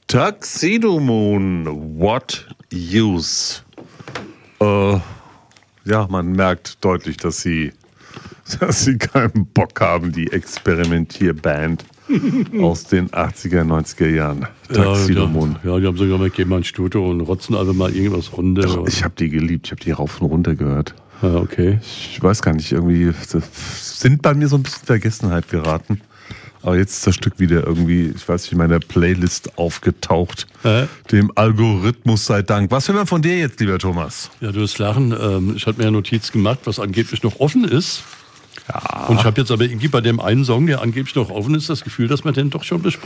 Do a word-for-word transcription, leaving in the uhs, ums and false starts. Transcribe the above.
Tuxedo Moon, what use? Äh, ja, man merkt deutlich, dass sie, dass sie keinen Bock haben, die Experimentierband aus den achtziger, neunziger Jahren. Tuxedo ja, Moon. Ja, die haben sogar mal gehen mal ins Studio und rotzen einfach mal irgendwas runter. Doch, ich habe die geliebt, ich habe die rauf und runter gehört. Ja, okay. Ich weiß gar nicht, irgendwie sind bei mir so ein bisschen Vergessenheit geraten. Aber jetzt ist das Stück wieder irgendwie, ich weiß nicht, in meiner Playlist aufgetaucht. Äh? Dem Algorithmus sei Dank. Was hören wir von dir jetzt, lieber Thomas? Ja, du wirst lachen. Ähm, ich hatte mir eine Notiz gemacht, was angeblich noch offen ist. Ja. Und ich habe jetzt aber irgendwie bei dem einen Song, der angeblich noch offen ist, das Gefühl, dass wir den doch schon besprechen.